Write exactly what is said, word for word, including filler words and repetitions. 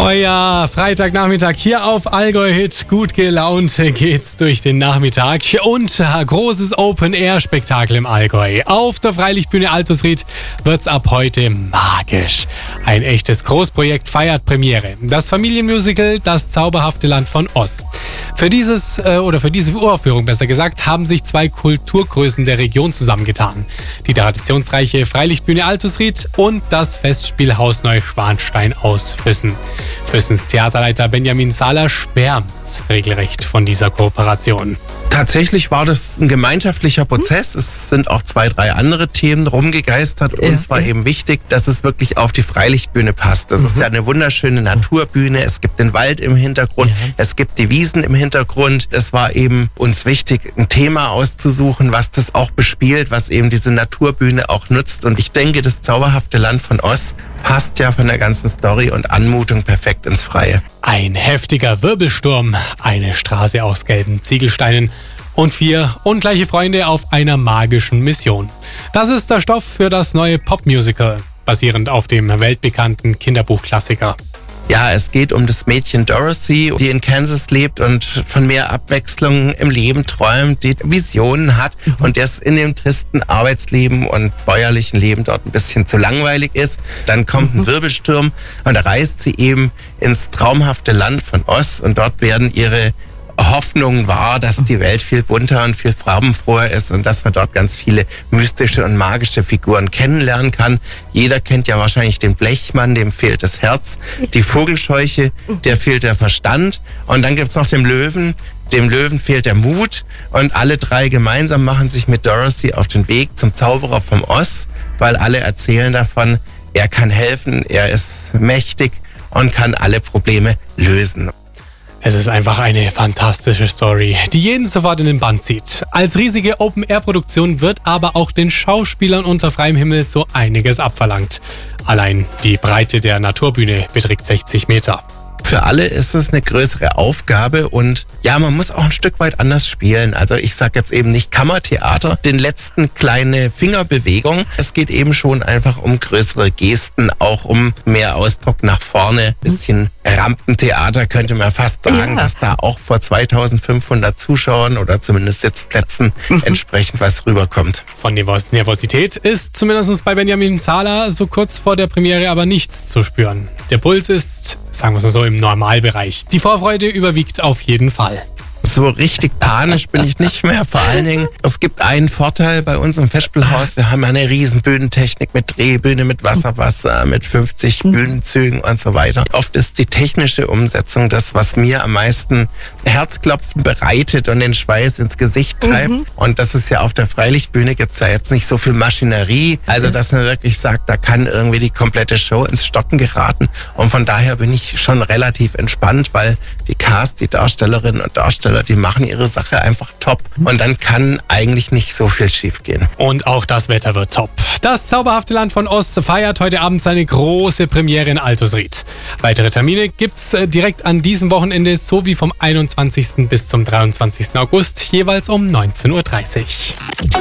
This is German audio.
Euer Freitagnachmittag hier auf Allgäu Hit. Gut gelaunt geht's durch den Nachmittag und großes Open-Air-Spektakel im Allgäu. Auf der Freilichtbühne Altusried wird's ab heute magisch. Ein echtes Großprojekt feiert Premiere. Das Familienmusical Das zauberhafte Land von Oz. Für dieses, äh, oder für diese Uraufführung besser gesagt, haben sich zwei Kulturgrößen der Region zusammengetan. Die traditionsreiche Freilichtbühne Altusried und das Festspielhaus Neuschwanstein aus Füssen. Füssens Theaterleiter Benjamin Sahler schwärmt regelrecht von dieser Kooperation. Tatsächlich war das ein gemeinschaftlicher Prozess. Es sind auch zwei, drei andere Themen rumgegeistert. Uns war eben wichtig, dass es wirklich auf die Freilichtbühne passt. Das mhm. ist ja eine wunderschöne Naturbühne. Es gibt den Wald im Hintergrund. Ja. Es gibt die Wiesen im Hintergrund. Es war eben uns wichtig, ein Thema auszusuchen, was das auch bespielt, was eben diese Naturbühne auch nutzt. Und ich denke, das zauberhafte Land von Oz passt ja von der ganzen Story und Anmutung perfekt ins Freie. Ein heftiger Wirbelsturm, eine Straße aus gelben Ziegelsteinen und vier ungleiche Freunde auf einer magischen Mission. Das ist der Stoff für das neue Popmusical, basierend auf dem weltbekannten Kinderbuchklassiker. Ja, es geht um das Mädchen Dorothy, die in Kansas lebt und von mehr Abwechslung im Leben träumt, die Visionen hat und das in dem tristen Arbeitsleben und bäuerlichen Leben dort ein bisschen zu langweilig ist. Dann kommt ein Wirbelsturm und da reist sie eben ins traumhafte Land von Oz und dort werden ihre Hoffnung war, dass die Welt viel bunter und viel farbenfroher ist und dass man dort ganz viele mystische und magische Figuren kennenlernen kann. Jeder kennt ja wahrscheinlich den Blechmann, dem fehlt das Herz, die Vogelscheuche, der fehlt der Verstand und dann gibt's noch den Löwen, dem Löwen fehlt der Mut und alle drei gemeinsam machen sich mit Dorothy auf den Weg zum Zauberer vom Oz, weil alle erzählen davon, er kann helfen, er ist mächtig und kann alle Probleme lösen. Es ist einfach eine fantastische Story, die jeden sofort in den Bann zieht. Als riesige Open-Air-Produktion wird aber auch den Schauspielern unter freiem Himmel so einiges abverlangt. Allein die Breite der Naturbühne beträgt sechzig Meter. Für alle ist es eine größere Aufgabe und ja, man muss auch ein Stück weit anders spielen. Also ich sage jetzt eben nicht Kammertheater, den letzten kleine Fingerbewegung. Es geht eben schon einfach um größere Gesten, auch um mehr Ausdruck nach vorne. Bisschen Rampentheater könnte man fast sagen, ja. Dass da auch vor zweitausendfünfhundert Zuschauern oder zumindest Sitzplätzen mhm. entsprechend was rüberkommt. Von Nervosität ist zumindest bei Benjamin Sahler so kurz vor der Premiere aber nichts zu spüren. Der Puls ist, sagen wir es mal so, im Normalbereich. Die Vorfreude überwiegt auf jeden Fall. So richtig panisch bin ich nicht mehr. Vor allen Dingen, es gibt einen Vorteil bei uns im Festspielhaus. Wir haben eine riesen Bühnentechnik mit Drehbühne, mit Wasserwasser, mit fünfzig Bühnenzügen und so weiter. Oft ist die technische Umsetzung das, was mir am meisten Herzklopfen bereitet und den Schweiß ins Gesicht treibt. Mhm. Und das ist ja auf der Freilichtbühne, gibt's ja jetzt nicht so viel Maschinerie. Also, dass man wirklich sagt, da kann irgendwie die komplette Show ins Stocken geraten. Und von daher bin ich schon relativ entspannt, weil die Cast, die Darstellerinnen und Darsteller, die machen ihre Sache einfach top. Und dann kann eigentlich nicht so viel schief gehen. Und auch das Wetter wird top. Das zauberhafte Land von Oz feiert heute Abend seine große Premiere in Altusried. Weitere Termine gibt's direkt an diesem Wochenende sowie vom einundzwanzigsten bis zum dreiundzwanzigsten August jeweils um neunzehn Uhr dreißig.